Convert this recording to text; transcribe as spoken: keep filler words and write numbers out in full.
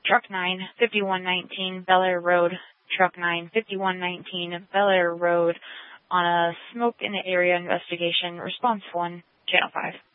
Truck nine, fifty-one nineteen Bel Air Road. Truck nine, fifty-one nineteen Bel Air Road on a smoke in the area investigation. Response one, Channel five.